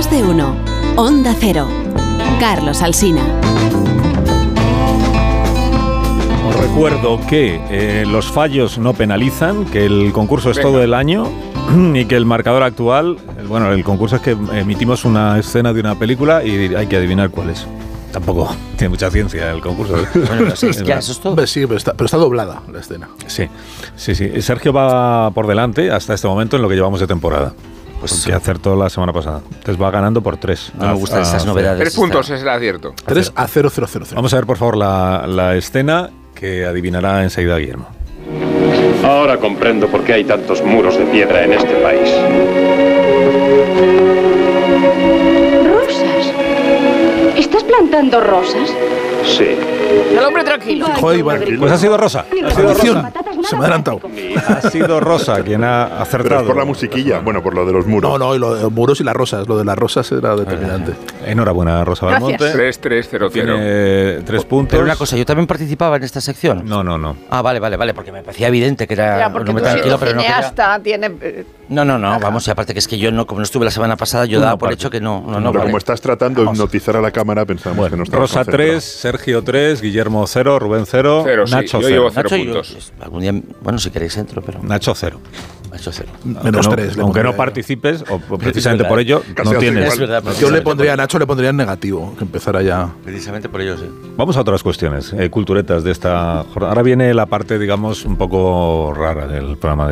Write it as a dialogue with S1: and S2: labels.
S1: Más de uno. Onda Cero. Carlos Alsina.
S2: Os recuerdo que los fallos no penalizan, que el concurso es todo el año y que el marcador actual, bueno, el concurso es que emitimos una escena de una película y hay que adivinar cuál es. Tampoco tiene mucha ciencia el concurso.
S3: Bueno, sí, ya, eso es todo.
S4: Sí, pero está doblada la escena.
S2: Sí. Sergio va por delante hasta este momento en lo que llevamos de temporada. Pues que acertó la semana pasada. Entonces va ganando por 3.
S3: No me gustan esas novedades.
S5: 3 puntos es el acierto.
S4: 3-0-0-0.
S2: Vamos a ver, por favor, la escena que adivinará enseguida Guillermo.
S6: Ahora comprendo por qué hay tantos muros de piedra en este país.
S7: ¿Rosas? ¿Estás plantando rosas?
S6: Sí.
S7: El hombre tranquilo.
S4: Joder, Iván.
S2: Pues ha sido Rosa.
S4: Se me ha adelantado.
S2: Ha sido Rosa quien ha acertado.
S8: Pero es por la musiquilla, bueno, por lo de los muros.
S4: No, y lo de los muros y las rosas. Lo de las rosas era determinante.
S2: Enhorabuena, Rosa Belmonte.
S5: 3-3-0-0.
S2: Tiene 3 puntos.
S3: Pero una cosa, ¿yo también participaba en esta sección?
S2: No.
S3: Ah, vale, porque me parecía evidente que era...
S7: Ya, porque
S3: no me
S7: tú siendo
S3: pero no quería...
S7: cineasta tiene...
S3: No, vamos, y aparte que es que yo no, como no estuve la semana pasada, yo daba por hecho que no.
S8: Pero
S3: vale.
S8: como estás tratando de hipnotizar a la cámara, pensamos que no estás
S2: Rosa 3, Sergio 3, Guillermo 0, Rubén 0, Nacho 0.
S5: Yo llevo 0
S3: Nacho,
S5: puntos.
S3: Algún día, bueno, si queréis entro, pero...
S2: Nacho 0.
S3: Nacho 0.
S4: Menos 3.
S2: Aunque no participes, o precisamente por ello,
S8: Casi
S2: no
S8: al
S2: tienes.
S3: Es verdad,
S4: Yo le pondría a Nacho, le pondría en negativo, que empezara ya.
S3: Precisamente por ello, sí.
S2: Vamos a otras cuestiones, culturetas de esta jornada. Ahora viene la parte, digamos, un poco rara del programa de